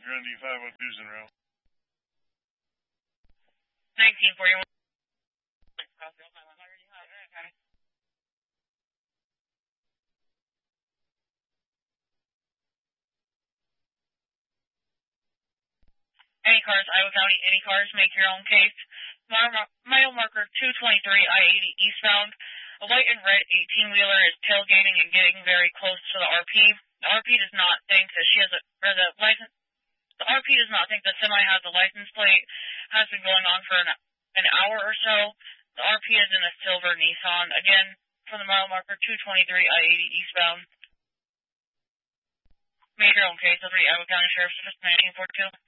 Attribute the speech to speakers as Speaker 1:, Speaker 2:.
Speaker 1: Grundy 502's en route.
Speaker 2: 1941. Any cars, Iowa County, any cars, make your own case. Mile marker 223, I-80 eastbound. A white and red 18-wheeler is tailgating and getting very close to the RP. The RP does not think that she has the license. The RP does not think the semi has a license plate. Has been going on for an hour or so. The RP is in a silver Nissan. Again, from the mile marker 223, I-80 eastbound. Made your own case. 3 Iowa County Sheriff's Office, 1942.